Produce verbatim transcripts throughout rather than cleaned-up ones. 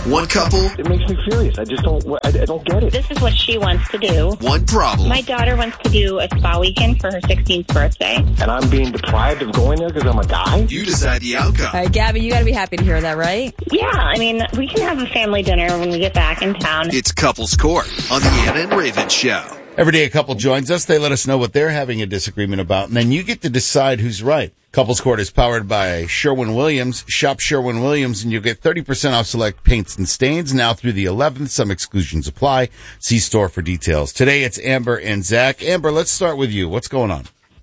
One couple. It makes me furious. I just don't, I, I don't get it. This is what she wants to do. One problem. My daughter wants to do a spa weekend for her sixteenth birthday. And I'm being deprived of going there because I'm a guy? You decide the outcome. All right, Gabby, you got to be happy to hear that, right? Yeah, I mean, we can have a family dinner when we get back in town. It's Couples Court on the Anna and Raven Show. Every day a couple joins us. They let us know what they're having a disagreement about, and then you get to decide who's right. Couples Court is powered by Sherwin-Williams. Shop Sherwin-Williams, and you'll get thirty percent off select paints and stains now through the eleventh. Some exclusions apply. See store for details. Today it's Amber and Zach. Amber, let's start with you. What's going on?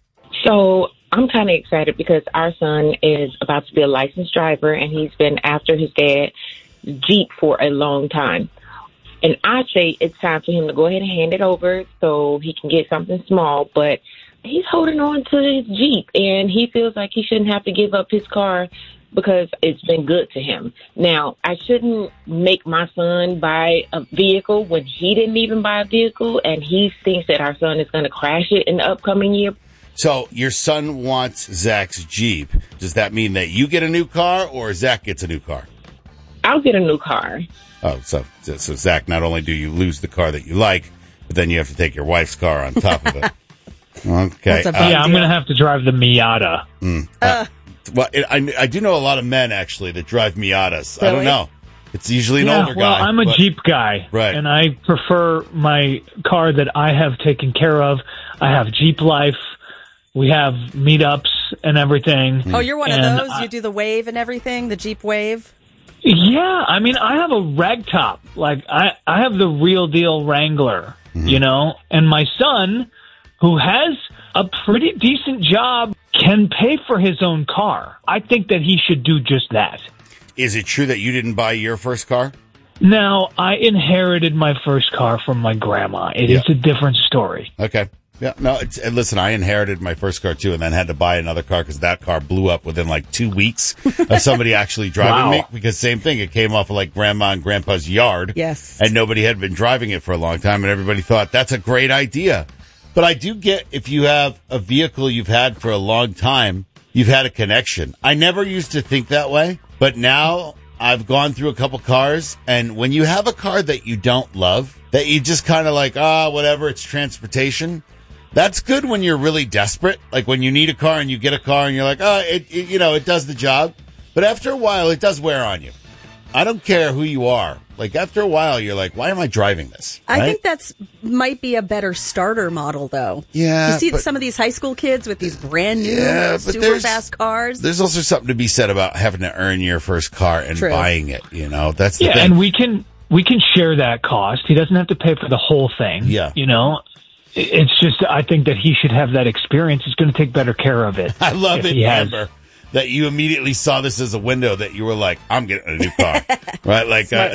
So I'm kind of excited because our son is about to be a licensed driver, and he's been after his dad's Jeep for a long time. And I say it's time for him to go ahead and hand it over so he can get something small, but he's holding on to his Jeep, and he feels like he shouldn't have to give up his car because it's been good to him. Now, I shouldn't make my son buy a vehicle when he didn't even buy a vehicle, and he thinks that our son is going to crash it in the upcoming year. So your son wants Zach's Jeep. Does that mean that you get a new car or Zach gets a new car? I'll get a new car. Oh, so, so Zach, not only do you lose the car that you like, but then you have to take your wife's car on top of it. Okay. That's a Uh, big Yeah, I'm deal. going to have to drive the Miata. Mm. Uh, well, it, I, I do know a lot of men, actually, that drive Miatas. I don't Really? know. It's usually an Yeah, older well, guy. I'm a but- Jeep guy, Right. and I prefer my car that I have taken care of. I have Jeep Life. We have meetups and everything. Oh, you're one And of those? I- You do the wave and everything, the Jeep wave? Yeah, I mean, I have a rag top. Like, I, I have the real deal Wrangler, Mm-hmm. you know? And my son, who has a pretty decent job, can pay for his own car. I think that he should do just that. Is it true that you didn't buy your first car? Now, I inherited my first car from my grandma. It Yeah. is a different story. Okay. Yeah, no, it's, and listen, I inherited my first car too and then had to buy another car because that car blew up within like two weeks of somebody actually driving Wow. me. Because same thing, it came off of like grandma and grandpa's yard. Yes. And nobody had been driving it for a long time and everybody thought that's a great idea. But I do get if you have a vehicle you've had for a long time, you've had a connection. I never used to think that way, but now I've gone through a couple cars, and when you have a car that you don't love, that you just kind of like, ah, whatever, it's transportation. That's good when you're really desperate. Like when you need a car and you get a car and you're like, oh, it, it you know, it does the job. But after a while, it does wear on you. I don't care who you are. Like after a while, you're like, why am I driving this? I Right? think that's might be a better starter model, though. Yeah, You see but- some of these high school kids with these brand new, Yeah, but super there's- fast cars. There's also something to be said about having to earn your first car and True. buying it. You know, that's the Yeah, thing. and we can we can share that cost. He doesn't have to pay for the whole thing. Yeah. You know? It's just, I think that he should have that experience. He's going to take better care of it. I love if it, he has. Amber, that you immediately saw this as a window that you were like, I'm getting a new car. Right? Like, Smart uh,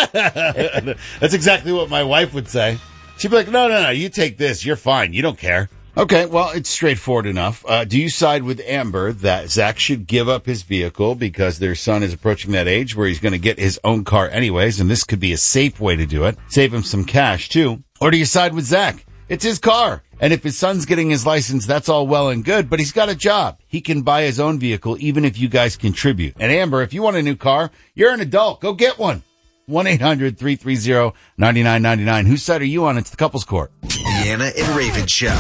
lady. that's exactly what my wife would say. She'd be like, no, no, no, you take this. You're fine. You don't care. Okay, well, it's straightforward enough. Uh, do you side with Amber that Zach should give up his vehicle because their son is approaching that age where he's going to get his own car anyways, and this could be a safe way to do it, save him some cash too? Or do you side with Zach? It's his car. And if his son's getting his license, that's all well and good, but he's got a job. He can buy his own vehicle even if you guys contribute. And Amber, if you want a new car, you're an adult. Go get one. one eight hundred three three zero nine nine nine nine. Whose side are you on? It's the Couples Court. The Anna and Raven Show.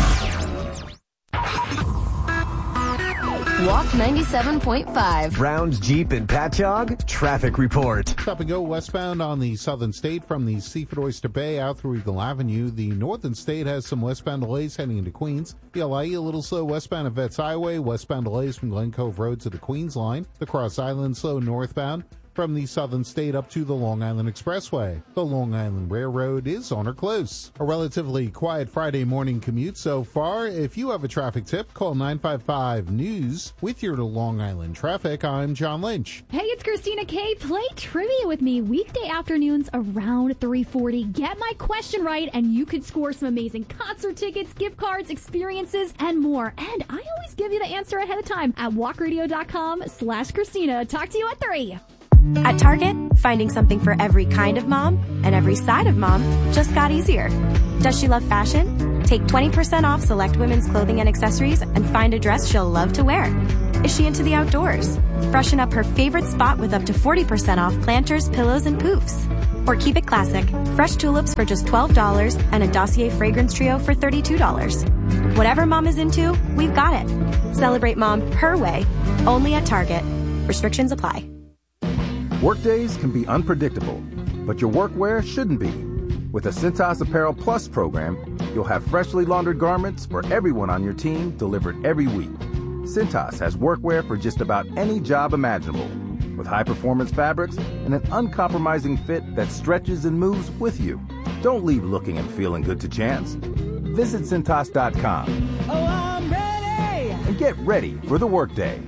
Walk ninety-seven point five. Browns, Jeep, and Patchogue. Traffic report. Stop and go westbound on the Southern State from the Seaford Oyster Bay out through Eagle Avenue. The Northern State has some westbound delays heading into Queens. The L I E a little slow westbound of Vets Highway. Westbound delays from Glen Cove Road to the Queens line. The Cross Island slow northbound from the Southern State up to the Long Island Expressway. The Long Island Railroad is on or close. A relatively quiet Friday morning commute so far. If you have a traffic tip, call nine five five news. With your Long Island traffic, I'm John Lynch. Hey, it's Christina K. Play trivia with me weekday afternoons around three forty. Get my question right, and you could score some amazing concert tickets, gift cards, experiences, and more. And I always give you the answer ahead of time at walkradio.com slash Christina. Talk to you at three. At Target, finding something for every kind of mom and every side of mom just got easier. Does she love fashion? Take twenty percent off select women's clothing and accessories and find a dress she'll love to wear. is she into the outdoors? Freshen up her favorite spot with up to forty percent off planters, pillows, and poofs. Or keep it classic, fresh tulips for just twelve dollars and a Dossier fragrance trio for thirty-two dollars. Whatever mom is into, we've got it. Celebrate mom her way, only at Target. Restrictions apply. Workdays can be unpredictable, but your workwear shouldn't be. With the Cintas Apparel Plus program, you'll have freshly laundered garments for everyone on your team delivered every week. Cintas has workwear for just about any job imaginable, with high-performance fabrics and an uncompromising fit that stretches and moves with you. Don't leave looking and feeling good to chance. Visit Cintas dot com. Oh, I'm ready! And get ready for the workday.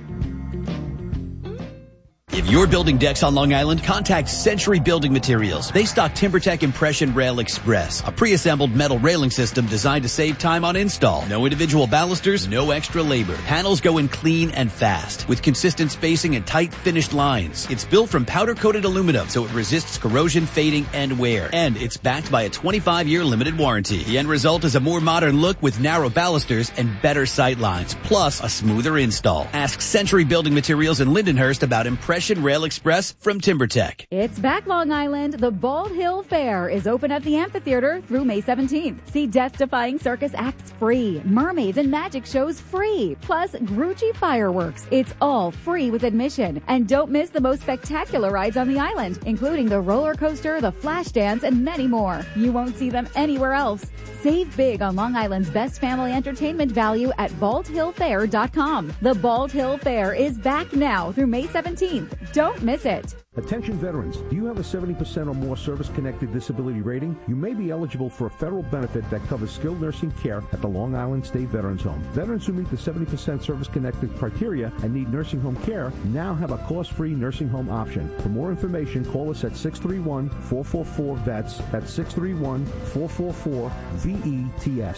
If you're building decks on Long Island, contact Century Building Materials. They stock TimberTech Impression Rail Express, a pre-assembled metal railing system designed to save time on install. No individual balusters, no extra labor. Panels go in clean and fast, with consistent spacing and tight finished lines. It's built from powder-coated aluminum, so it resists corrosion, fading, and wear. And it's backed by a twenty-five year limited warranty. The end result is a more modern look with narrow balusters and better sight lines, plus a smoother install. Ask Century Building Materials in Lindenhurst about Impression Rail Express from TimberTech. It's back, Long Island. The Bald Hill Fair is open at the amphitheater through May seventeenth. See death-defying circus acts free, mermaids and magic shows free, plus Grucci fireworks. It's all free with admission. And don't miss the most spectacular rides on the island, including the roller coaster, the flash dance, and many more. You won't see them anywhere else. Save big on Long Island's best family entertainment value at bald hill fair dot com. The Bald Hill Fair is back now through May seventeenth. Don't miss it. Attention veterans, do you have a seventy percent or more service-connected disability rating? You may be eligible for a federal benefit that covers skilled nursing care at the Long Island State Veterans Home. Veterans who meet the seventy percent service-connected criteria and need nursing home care now have a cost-free nursing home option. For more information, call us at six three one, four four four, V E T S. That's six three one, four four four, V E T S.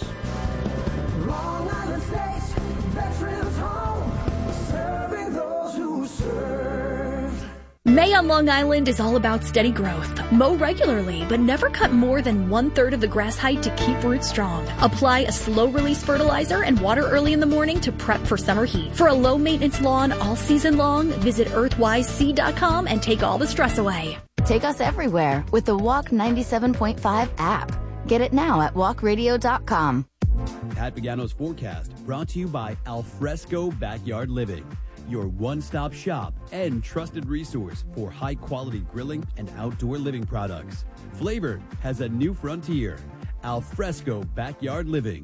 Long Island State Veterans Home, serving those who serve. May on Long Island is all about steady growth. Mow regularly, but never cut more than one-third of the grass height to keep roots strong. Apply a slow-release fertilizer and water early in the morning to prep for summer heat. For a low-maintenance lawn all season long, visit earthwise seed dot com and take all the stress away. Take us everywhere with the Walk ninety-seven point five app. Get it now at walk radio dot com. Pat Pagano's forecast brought to you by Alfresco Backyard Living, your one-stop shop and trusted resource for high-quality grilling and outdoor living products. Flavor has a new frontier. Alfresco Backyard Living.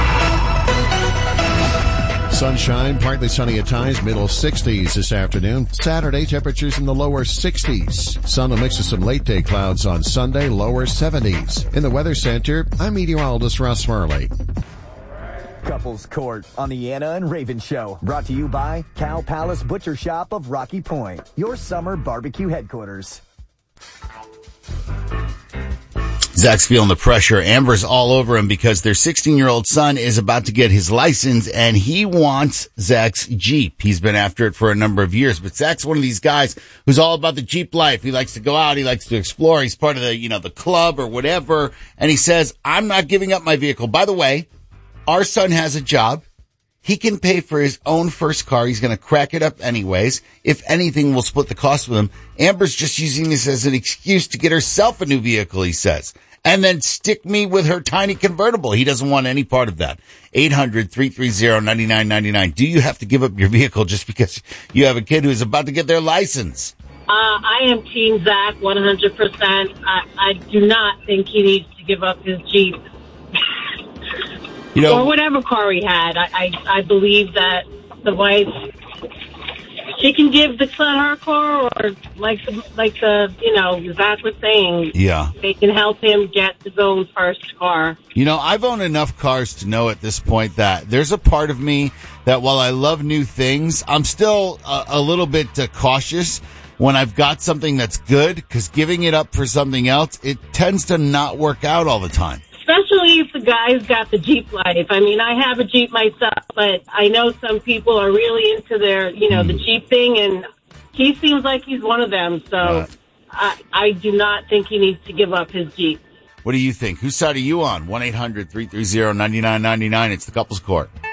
Sunshine, partly sunny at times, middle sixties this afternoon. Saturday, temperatures in the lower sixties. Sun will mix with some late-day clouds on Sunday, lower seventies. In the Weather Center, I'm meteorologist Russ Murley. Couples Court on the Anna and Raven Show. Brought to you by Cow Palace Butcher Shop of Rocky Point, your summer barbecue headquarters. Zach's feeling the pressure. Amber's all over him because their sixteen-year-old son is about to get his license, and he wants Zach's Jeep. He's been after it for a number of years, but Zach's one of these guys who's all about the Jeep life. He likes to go out. He likes to explore. He's part of the, you know, the club or whatever, and he says, I'm not giving up my vehicle. By the way, our son has a job. He can pay for his own first car. He's going to crack it up anyways. If anything, we'll split the cost with him. Amber's just using this as an excuse to get herself a new vehicle, he says, and then stick me with her tiny convertible. He doesn't want any part of that. eight hundred, three three zero, nine nine nine nine. Do you have to give up your vehicle just because you have a kid who is about to get their license? Uh, I am Team Zach, one hundred percent. I, I do not think he needs to give up his Jeep. You know, or whatever car he had. I, I, I believe that the wife, she can give the son her car, or like the, like the, you know, Zach was saying, yeah, they can help him get his own first car. You know, I've owned enough cars to know at this point that there's a part of me that while I love new things, I'm still a, a little bit uh, cautious when I've got something that's good, because giving it up for something else, it tends to not work out all the time. Especially if the guy's got the Jeep life. I mean, I have a Jeep myself, but I know some people are really into their, you know, mm. the Jeep thing, and he seems like he's one of them. So right. I, I do not think he needs to give up his Jeep. What do you think? Whose side are you on? one eight hundred, three three zero, nine nine nine nine. It's the Couples Court.